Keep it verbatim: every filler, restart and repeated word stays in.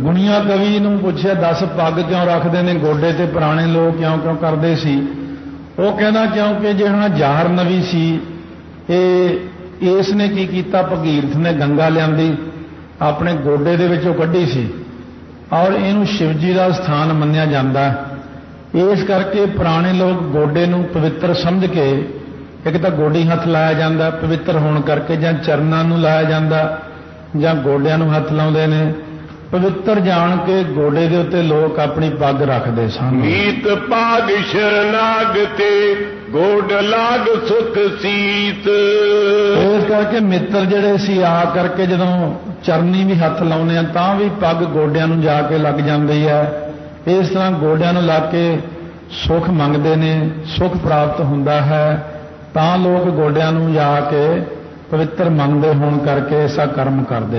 ਗੁਣੀਆਂ ਕਵੀ ਨੂੰ ਪੁੱਛਿਆ ਦਸ ਪੱਗ ਕਿਉਂ ਰੱਖਦੇ ਨੇ ਗੋਡੇ ਤੇ ਪੁਰਾਣੇ ਲੋਕ ਕਿਉਂ ਕਿਉਂ ਕਰਦੇ ਸੀ। ਉਹ ਕਹਿੰਦਾ ਕਿਉਂਕਿ ਜਿਹੜਾ ਜ਼ਾਹਰ ਨਵੀ ਸੀ ਇਹ ਇਸ ਨੇ ਕੀ ਕੀਤਾ, ਭਗੀਰਥ ਨੇ ਗੰਗਾ ਲਿਆਂਦੀ ਆਪਣੇ ਗੋਡੇ ਦੇ ਵਿੱਚੋਂ ਕੱਢੀ ਸੀ ਔਰ ਇਹਨੂੰ ਸ਼ਿਵ ਜੀ ਦਾ ਸਥਾਨ ਮੰਨਿਆ ਜਾਂਦਾ। ਇਸ ਕਰਕੇ ਪੁਰਾਣੇ ਲੋਕ ਗੋਡੇ ਨੂੰ ਪਵਿੱਤਰ ਸਮਝ ਕੇ, ਇੱਕ ਤਾਂ ਗੋਡੀ ਹੱਥ ਲਾਇਆ ਜਾਂਦਾ ਪਵਿੱਤਰ ਹੋਣ ਕਰਕੇ, ਜਾਂ ਚਰਨਾਂ ਨੂੰ ਲਾਇਆ ਜਾਂਦਾ ਜਾਂ ਗੋਡਿਆਂ ਨੂੰ ਹੱਥ ਲਾਉਂਦੇ ਨੇ ਪਵਿੱਤਰ ਜਾਣ ਕੇ ਗੋਡੇ ਦੇ ਉੱਤੇ ਲੋਕ ਆਪਣੀ ਪੱਗ ਰੱਖਦੇ ਸਨ। ਮੀਤ ਪਾਗ ਸ਼ਰਨਾਗ ਤੇ ਗੋਡ ਲਾਗ ਸੁਖ ਸੀਤ। ਇਸ ਕਰਕੇ ਮਿੱਤਰ ਜਿਹੜੇ ਸੀ ਆ ਕਰਕੇ ਜਦੋਂ ਚਰਨੀ ਵੀ ਹੱਥ ਲਾਉਂਦੇ ਆ ਤਾਂ ਵੀ ਪੱਗ ਗੋਡਿਆਂ ਨੂੰ ਜਾ ਕੇ ਲੱਗ ਜਾਂਦੀ ਹੈ। ਇਸ ਤਰ੍ਹਾਂ ਗੋਡਿਆਂ ਨੂੰ ਲਾ ਕੇ ਸੁਖ ਮੰਗਦੇ ਨੇ, ਸੁਖ ਪ੍ਰਾਪਤ ਹੁੰਦਾ ਹੈ ਤਾਂ ਲੋਕ ਗੋਡਿਆਂ ਨੂੰ ਜਾ ਕੇ ਪਵਿੱਤਰ ਮੰਗਦੇ ਹੋਣ ਕਰਕੇ ਐਸਾ ਕਰਮ ਕਰਦੇ।